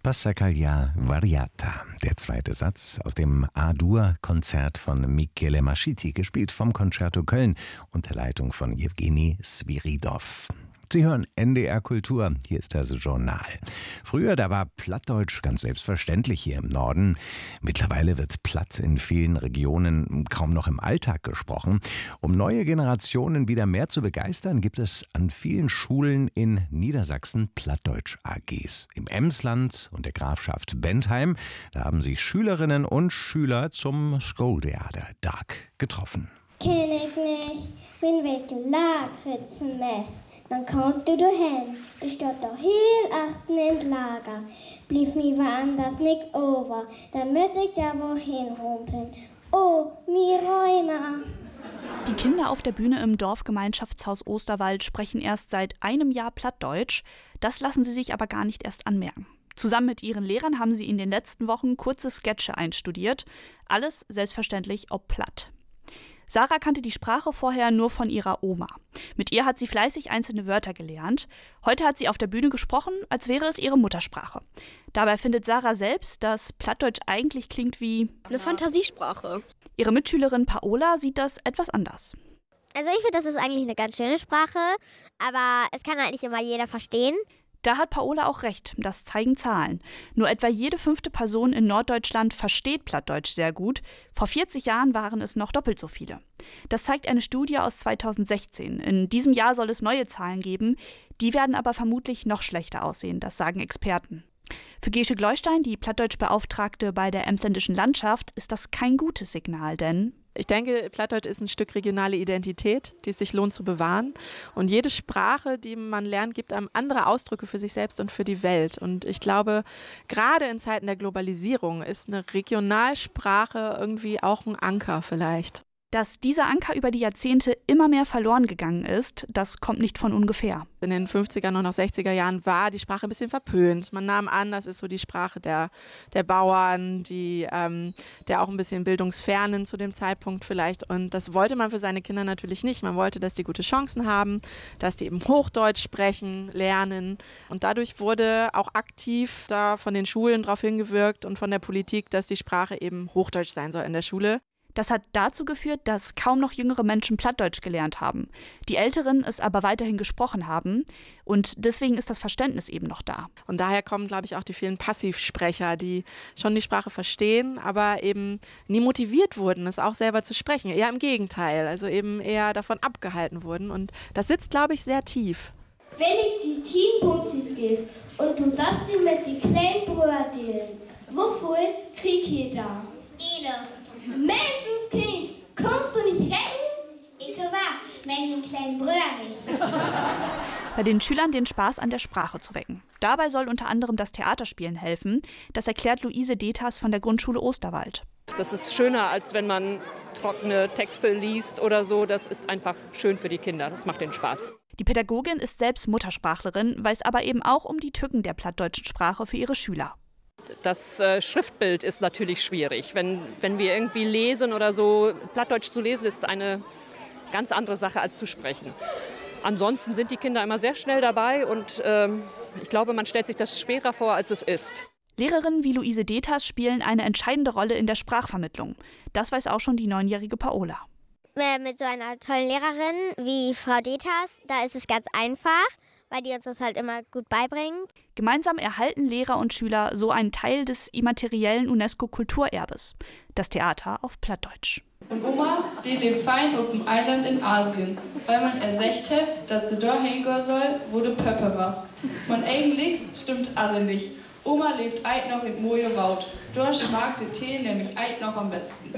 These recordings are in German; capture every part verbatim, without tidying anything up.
Passacaglia Variata, der zweite Satz aus dem A-Dur-Konzert von Michele Mascitti, gespielt vom Concerto Köln unter Leitung von Jewgeni Sviridov. Sie hören N D R Kultur, hier ist das Journal. Früher, da war Plattdeutsch ganz selbstverständlich hier im Norden. Mittlerweile wird Platt in vielen Regionen kaum noch im Alltag gesprochen. Um neue Generationen wieder mehr zu begeistern, gibt es an vielen Schulen in Niedersachsen Plattdeutsch-A Gs. Im Emsland und der Grafschaft Bentheim, da haben sich Schülerinnen und Schüler zum Skooltheater-Tag getroffen. Kenn ich nicht, wenn willst du Lakritzen mess? Dann kommst du dahin. Ich steht doch heel achten ins Lager. Blieb mir woanders nix over. Dann müsst ich da wohin humpeln. Oh, mir Räumer. Die Kinder auf der Bühne im Dorfgemeinschaftshaus Osterwald sprechen erst seit einem Jahr Plattdeutsch. Das lassen sie sich aber gar nicht erst anmerken. Zusammen mit ihren Lehrern haben sie in den letzten Wochen kurze Sketche einstudiert. Alles selbstverständlich ob Platt. Sarah kannte die Sprache vorher nur von ihrer Oma. Mit ihr hat sie fleißig einzelne Wörter gelernt. Heute hat sie auf der Bühne gesprochen, als wäre es ihre Muttersprache. Dabei findet Sarah selbst, dass Plattdeutsch eigentlich klingt wie eine Fantasiesprache. Ihre Mitschülerin Paola sieht das etwas anders. Also ich finde, das ist eigentlich eine ganz schöne Sprache, aber es kann halt nicht immer jeder verstehen. Da hat Paola auch recht, das zeigen Zahlen. Nur etwa jede fünfte Person in Norddeutschland versteht Plattdeutsch sehr gut. Vor vierzig Jahren waren es noch doppelt so viele. Das zeigt eine Studie aus zweitausendsechzehn. In diesem Jahr soll es neue Zahlen geben. Die werden aber vermutlich noch schlechter aussehen, das sagen Experten. Für Gesche Gleustein, die Plattdeutsch-Beauftragte bei der Emsländischen Landschaft, ist das kein gutes Signal, denn ich denke, Plattdeutsch ist ein Stück regionale Identität, die es sich lohnt zu bewahren. Und jede Sprache, die man lernt, gibt einem andere Ausdrücke für sich selbst und für die Welt. Und ich glaube, gerade in Zeiten der Globalisierung ist eine Regionalsprache irgendwie auch ein Anker vielleicht. Dass dieser Anker über die Jahrzehnte immer mehr verloren gegangen ist, das kommt nicht von ungefähr. In den fünfziger und noch sechziger Jahren war die Sprache ein bisschen verpönt. Man nahm an, das ist so die Sprache der, der Bauern, die, ähm, der auch ein bisschen bildungsfernen zu dem Zeitpunkt vielleicht. Und das wollte man für seine Kinder natürlich nicht. Man wollte, dass die gute Chancen haben, dass die eben Hochdeutsch sprechen, lernen. Und dadurch wurde auch aktiv da von den Schulen darauf hingewirkt und von der Politik, dass die Sprache eben Hochdeutsch sein soll in der Schule. Das hat dazu geführt, dass kaum noch jüngere Menschen Plattdeutsch gelernt haben. Die Älteren es aber weiterhin gesprochen haben. Und deswegen ist das Verständnis eben noch da. Und daher kommen, glaube ich, auch die vielen Passivsprecher, die schon die Sprache verstehen, aber eben nie motiviert wurden, es auch selber zu sprechen. Eher im Gegenteil, also eben eher davon abgehalten wurden. Und das sitzt, glaube ich, sehr tief. Wenn ich die Teampunzis gebe und du sagst dir mit die kleinen Brötchen, wofür krieg ich da? Ede. Menschenskind, kannst du nicht retten? Ich war, wenn den kleinen Brüder nicht. Bei den Schülern den Spaß an der Sprache zu wecken. Dabei soll unter anderem das Theaterspielen helfen. Das erklärt Luise Detas von der Grundschule Osterwald. Das ist schöner, als wenn man trockene Texte liest oder so. Das ist einfach schön für die Kinder. Das macht den Spaß. Die Pädagogin ist selbst Muttersprachlerin, weiß aber eben auch um die Tücken der plattdeutschen Sprache für ihre Schüler. Das äh, Schriftbild ist natürlich schwierig. Wenn, wenn wir irgendwie lesen oder so, Plattdeutsch zu lesen ist eine ganz andere Sache als zu sprechen. Ansonsten sind die Kinder immer sehr schnell dabei und ähm, ich glaube, man stellt sich das schwerer vor, als es ist. Lehrerinnen wie Luise Detas spielen eine entscheidende Rolle in der Sprachvermittlung. Das weiß auch schon die neunjährige Paola. Mit so einer tollen Lehrerin wie Frau Detas, da ist es ganz einfach, weil die uns das halt immer gut beibringt. Gemeinsam erhalten Lehrer und Schüler so einen Teil des immateriellen UNESCO-Kulturerbes, das Theater auf Plattdeutsch. Und Oma, die lebt fein auf dem Island in Asien, weil man ersecht hat, dass sie da hingehen soll, wo du Pöppe warst. Man eigentlich stimmt alle nicht. Oma lebt eid noch in Moje Wout. Dort schmeckt der Tee nämlich eid noch am besten.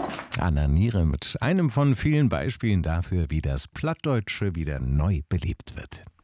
Anna Niere mit einem von vielen Beispielen dafür, wie das Plattdeutsche wieder neu belebt wird.